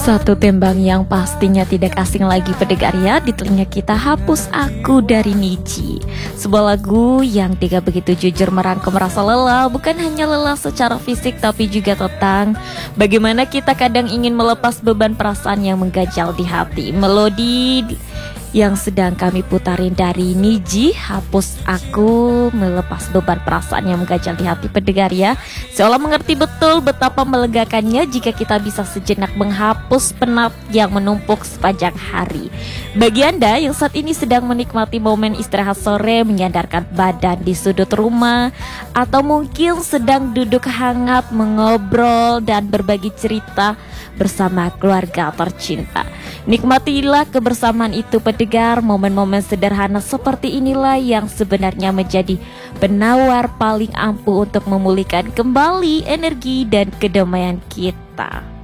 Satu tembang yang pastinya tidak asing lagi pendengar ya di telinga kita, Hapus Aku dari Nidji. Sebuah lagu yang tidak begitu jujur merangkum rasa lelah, bukan hanya lelah secara fisik tapi juga tentang bagaimana kita kadang ingin melepas beban perasaan yang mengganjal di hati. Melodi yang sedang kami putarin dari Nidji, Hapus Aku, melepas beban perasaan yang mengganjal di hati pendengar ya. Seolah mengerti betul betapa melegakannya jika kita bisa sejenak menghapus penat yang menumpuk sepanjang hari. Bagi Anda yang saat ini sedang menikmati momen istirahat sore, menyandarkan badan di sudut rumah, atau mungkin sedang duduk hangat mengobrol dan berbagi cerita bersama keluarga tercinta, nikmatilah kebersamaan itu pendengar. Momen-momen sederhana seperti inilah yang sebenarnya menjadi penawar paling ampuh untuk memulihkan kembali energi dan kedamaian kita.